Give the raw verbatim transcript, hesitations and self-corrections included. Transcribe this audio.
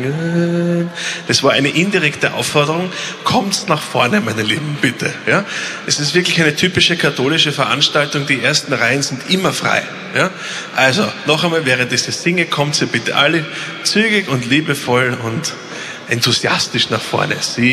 singen. Das war eine indirekte Aufforderung. Kommt nach vorne, meine Lieben, bitte. Ja? Es ist wirklich eine typische katholische Veranstaltung. Die ersten Reihen sind immer frei. Ja? Also, noch einmal, während ich singe, kommt ihr bitte alle zügig und liebevoll und enthusiastisch nach vorne. Sie